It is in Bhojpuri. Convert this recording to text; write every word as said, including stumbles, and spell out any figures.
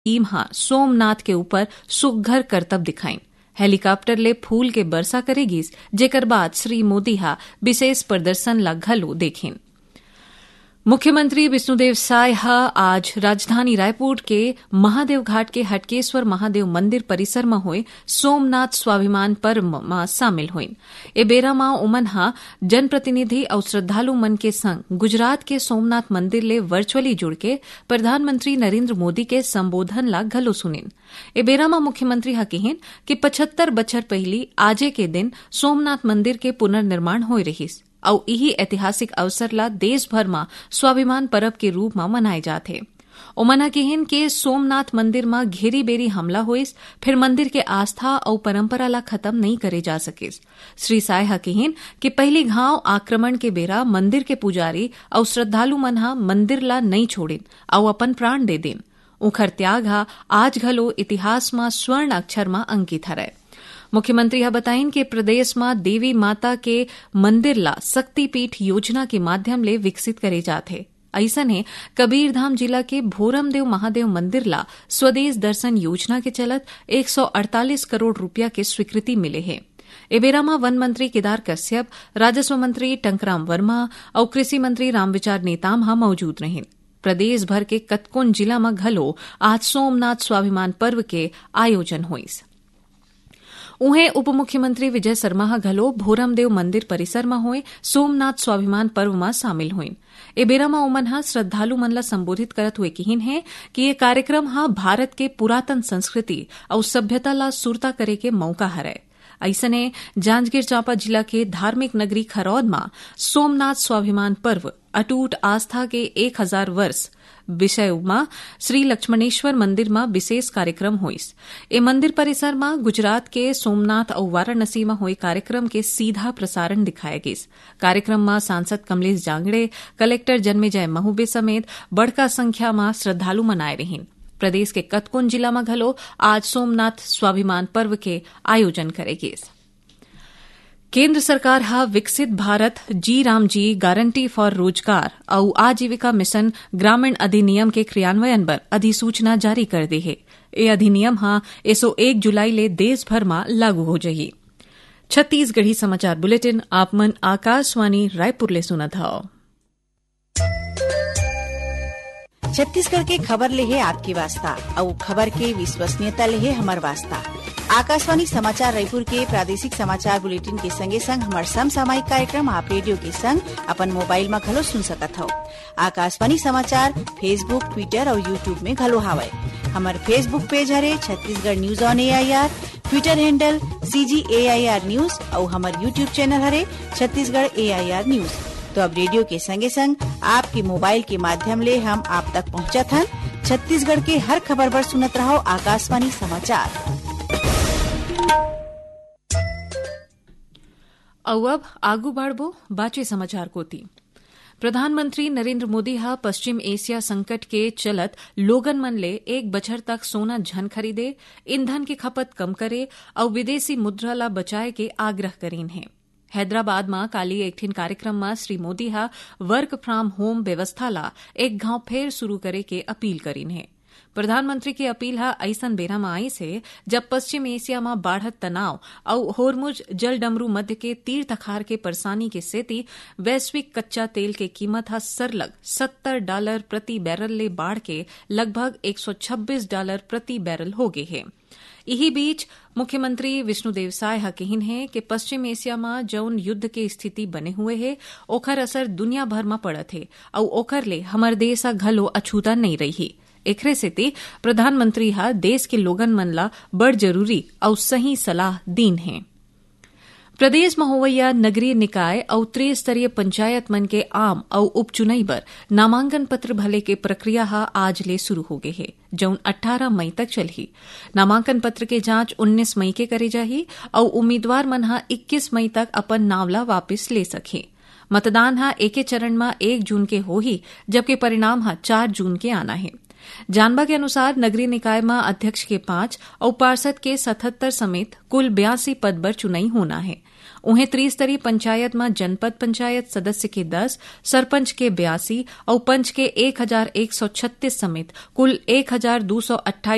टीम हा सोमनाथ के ऊपर सुघर करतब दिखाइन। हेलीकॉप्टर ले फूल के बरसा करेगीस, जेकर बाद श्री मोदी हा विशेष प्रदर्शन ला घलो देखेन। मुख्यमंत्री विष्णुदेव साय हा आज राजधानी रायपुर के महादेव घाट के हटकेश्वर महादेव मंदिर परिसर में हुए सोमनाथ स्वाभिमान पर्व में शामिल हुईन। ए बेरा में उमन हा जनप्रतिनिधि और श्रद्धालु मन के संग गुजरात के सोमनाथ मंदिर ले वर्चुअली जुड़ के प्रधानमंत्री नरेंद्र मोदी के संबोधन ला घलो सुनिन। ए बेरा में मुख्यमंत्री हा कहिन कि पचहत्तर बछर पहली आजे के दिन सोमनाथ मंदिर के पुनर्निर्माण होई रहिस और यही ऐतिहासिक अवसर ला देश भर में स्वाभिमान पर्व के रूप में मनाए जाते। ओमना कहिन के सोमनाथ मंदिर में घेरी बेरी हमला होइस, फिर मंदिर के आस्था और परंपरा ला खत्म नहीं करे जा सकिस। श्री साय हा कहिन कि पहली घाव आक्रमण के बेरा मंदिर के पुजारी और श्रद्धालु मन हा मंदिर ला नहीं छोड़िन और अपन प्राण दे देन। उखर त्याग हा आज घलो इतिहास में स्वर्ण अक्षर में अंकित हरय। मुख्यमंत्री हा बताइन कि प्रदेश में देवी माता के मंदिर ला शक्तिपीठ योजना के माध्यम ले विकसित करे जाथे। ऐसने कबीरधाम जिला के भोरमदेव महादेव मंदिर ला स्वदेश दर्शन योजना के चलत एक सौ अड़तालीस करोड़ रुपया के स्वीकृति मिले है। एबेरा में वन मंत्री केदार कश्यप, राजस्व मंत्री टंकराम वर्मा और कृषि मंत्री रामविचार नेताम हा मौजूद रहें। प्रदेश भर के कतकोन जिला में घलो आज सोमनाथ स्वाभिमान पर्व के आयोजन हुईस। उहें उप मुख्यमंत्री विजय शर्मा हा घलो भोरमदेव मंदिर परिसर में हुए सोमनाथ स्वाभिमान पर्व में शामिल हुईन। ए बेरा में उमन हा श्रद्धालु मन ला संबोधित करत हुए कहिन है कि ये कार्यक्रम हा भारत के पुरातन संस्कृति और सभ्यता ला सुरता करे के मौका हरय। ऐसने जांजगीर चांपा जिला के धार्मिक नगरी खरौद में सोमनाथ स्वाभिमान पर्व अटूट आस्था के एक हजार वर्ष विषय में श्री लक्ष्मणेश्वर मंदिर में विशेष कार्यक्रम हुईस। ए मंदिर परिसर में गुजरात के सोमनाथ और वाराणसी में हुए कार्यक्रम के सीधा प्रसारण दिखाया गयस। कार्यक्रम में सांसद कमलेश जांगड़े, कलेक्टर जन्मेजय महूबे समेत बड़का संख्या में श्रद्धालु मनाए रहीन। प्रदेश के कतकोन जिला में घलो आज सोमनाथ स्वाभिमान पर्व के आयोजन करेगी। केंद्र सरकार हा विकसित भारत जी राम जी गारंटी फॉर रोजगार और आजीविका मिशन ग्रामीण अधिनियम के क्रियान्वयन पर अधिसूचना जारी कर दी है। ये अधिनियम हा एसो एक जुलाई ले देश भर में लागू हो जाही। छत्तीसगढ़ी समाचार बुलेटिन आप मन आकाशवाणी रायपुर ले सुनत हव। छत्तीसगढ़ के खबर ले है आपकी वास्ता और खबर के विश्वसनीयता ले है हमार वास्ता। आकाशवाणी समाचार रायपुर के प्रादेशिक समाचार बुलेटिन के संगे संग हमार समसामयिक कार्यक्रम आप रेडियो के संग अपन मोबाइल में घलो सुन सकत हो। आकाशवाणी समाचार फेसबुक, ट्विटर और यूट्यूब में घलो हावय। हमार फेसबुक पेज हरे Chhattisgarh news on AIR, Twitter handle CG AIR news और हमार यूट्यूब चैनल हरे छत्तीसगढ़ एआईआर न्यूज। तो अब रेडियो के संगे संग आपके मोबाइल के माध्यम ले हम आप तक पहुंचत हन। छत्तीसगढ़ के हर खबर पर सुनत रहो आकाशवाणी समाचार। और अब आगू बढ़बो बाचे समाचार कोती। प्रधानमंत्री नरेंद्र मोदी हा पश्चिम एशिया संकट के चलत लोगन मन ले एक बछर तक सोना झन खरीदे, ईंधन की खपत कम करे और विदेशी मुद्रा ला बचाए के आग्रह करीन है। हैदराबाद में काली एक ठिन कार्यक्रम में श्री मोदी हा वर्क फ्रॉम होम व्यवस्था ला एक घाव फेर शुरू करे के अपील करीन है। प्रधानमंत्री की अपील हा ऐसन बेरा में आई से जब पश्चिम एशिया में बाढ़त तनाव और होरमुज जलडमरू मध्य के तीर तखार के परेशानी के सेती वैश्विक कच्चा तेल के कीमत हा सरलग सत्तर डॉलर प्रति बैरल ले बाढ़ के लगभग एक सौ छब्बीस डॉलर प्रति बैरल हो गए है। यही बीच मुख्यमंत्री विष्णुदेव साय हा कहिन है कि पश्चिम एशिया में जौन युद्ध के स्थिति बने हुए है ओखर असर दुनिया भर में पड़त है और ओखर ले हमर देश हा घलो अछूता नहीं रही। एकरे सेती प्रधानमंत्री हा देश के लोगन मन ला बड़ जरूरी और सही सलाह दीन है। प्रदेश में होवैया नगरीय निकाय और त्रिस्तरीय पंचायत मन के आम और उपचुनाई बर नामांकन पत्र भले के प्रक्रिया हा आज ले शुरू हो गए है, जौन अठारह मई तक चलही। नामांकन पत्र के जांच उन्नीस मई के करे जाही और उम्मीदवार मन हा इक्कीस मई तक अपन नावला वापिस ले सके। मतदान हा एके चरण में एक जून के हो ही, जबकि परिणाम हा चार जून के आना है। जानबा के अनुसार नगरीय निकाय में अध्यक्ष के पांच और पार्षद के सतहत्तर समेत कुल बयासी पद पर चुनाई होना है। उन्हें त्रिस्तरीय पंचायत में जनपद पंचायत सदस्य के दस, सरपंच के बयासी और पंच के एक हजार एक सौ छत्तीस समेत कुल एक हजार दो सौ अट्ठाईस